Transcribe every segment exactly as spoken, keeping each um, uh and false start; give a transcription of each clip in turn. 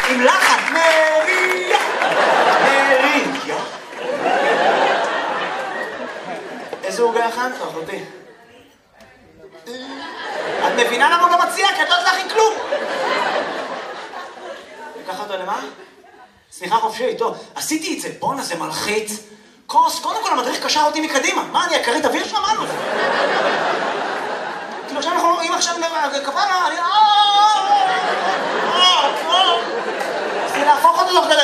עם לחן, מריה, מריה. איזה עוגה הכנת, אחותי? את מבינה למה הוא לא מציע? כי את לא יודעת להכין כלום. לקח אותו למה? סליחה חופשי, טוב, עשיתי את זה, בואנה זה מלחיץ. כוס, קודם כל המדריך קשר אותי מקדימה. מה, אני אקרית אוויר שם? מה לו? כאילו עכשיו אנחנו רואים עכשיו כפרה, אני... רציתי להפוך אותו תוך כדי.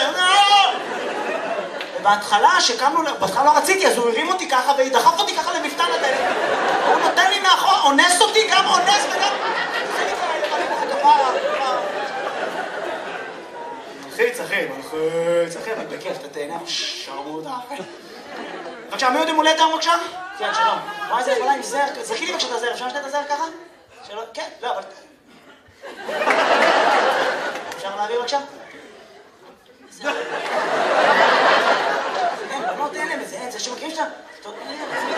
ובהתחלה, שקמנו, בהתחלה לא רציתי, אז הוא הרים אותי ככה ודחף אותי ככה למפתן הדלת. הוא נותן לי מאחור, אונס אותי, גם אונס וגם... מלחיץ, אחי, מלחיץ, אחי, אבל בכיף, אתה תהנה, שרמוט, אחי. בבקשה, מי עוד יום הולדת היום בבקשה? כן, שלום. וואי, זה יכולה עם זר, זכי לי בבקשה את הזר, אפשר לשתת את הזר ככה? שלום, כן, לא, אבל... אפשר להביא בבקשה? זר. אין, בנות אין להם איזה, אין, זה שמכירים שאתה... טוב, אין להם.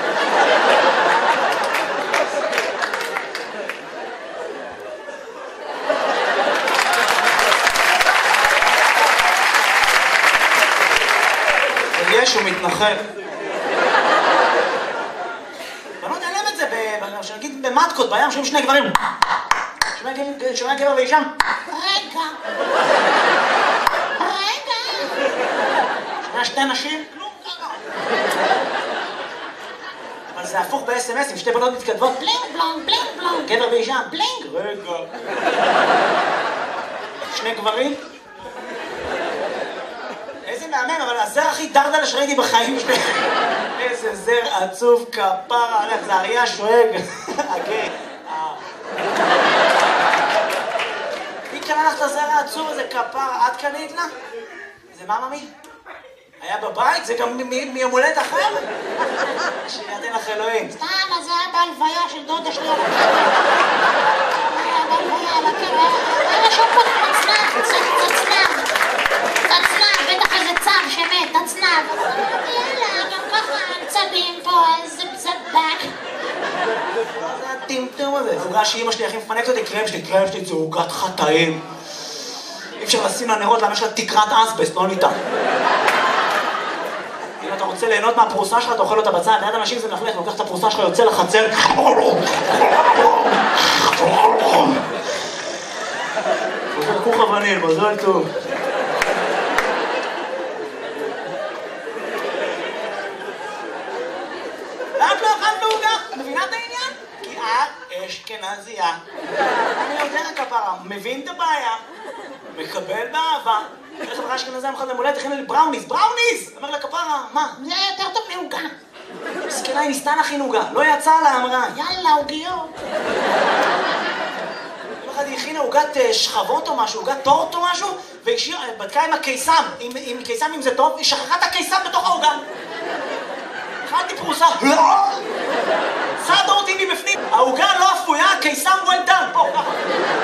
יש, הוא מתנחל. בנות אין להם את זה, שנגיד במטקות, בים, שומעים שני גברים. שומע גבר ואישה. רגע. רגע. שומע שתי נשים. כלום ככה. אבל זה הפוך ב-אס אם אס, עם שתי בנות מתכתבות. בלינג בלונג, בלינג בלונג. גבר ואישה. בלינג. רגע. שני גברים. איזה מהמם, אבל הזר הכי דרדלה שראיתי בחיים שלי. איזה זר עצוב כפרה עליך, זה אריה שואג. אוקיי. מי קנה לך את הזר העצוב הזה כפרה? את קנית לה? זה מה ממי? היה בבית? זה גם מיום הולדת אחר? שיתן לך אלוהים. סתם, אז זה היה בהלוויה של דודה שלי על הקבר. היה בהלוויה על הקבר. היה שם פה תצנב, תצנב. תצנב, בטח איזה צב שמת, תצנב. יאללה, גם ככה צבים פה, איזה בזבק. מה זה הטמטום הזה? זה עוגה שאמא שלי הכי מפנקת אותי, קרם שלי, קרם שלי זה עוגת חטאים. אי אפשר לשים לה נרות, למה יש לה תקרת אסבסט, לא ניתן. אם אתה רוצה ליהנות מהפרוסה שלך, אתה אוכל אותה בצד, ליד אנשים זה מלכלך, לוקח את הפרוסה שלך, יוצא לחצר. כוך אבנים, מזל טוב. למה לא אכלת בעוגה? מבינה את העניין? כי את אשכנזייה. אני יודע כפרה, מבין את הבעיה, מקבל באהבה. איך חברה אשכנזייה מחד למולדת, הכינה לי בראוניס, בראוניס! אומר לה כפרה, מה? זה היה יותר טוב מעוגה. מסכנה, היא ניסתה להכין עוגה, לא יצאה לה, אמרה. יאללה, עוגיות. יום אחד היא הכינה עוגת שכבות או משהו, עוגת טורט או משהו, והיא בדקה עם הקיסם, עם קיסם אם זה טוב, היא שכחה את הקיסם בתוך העוגה. אכלתי פרוסה, צד אותי מבפנים, העוגה לא אפויה, הקיסם well done, פה, ככה.